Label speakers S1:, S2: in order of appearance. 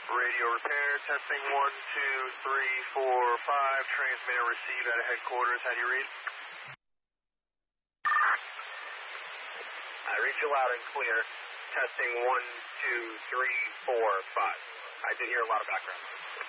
S1: Radio repair, testing 1, 2, 3, 4, 5. Transmit and receive out of headquarters. How do you read? I read you loud and clear. Testing 1, 2, 3, 4, 5. I did hear a lot of background.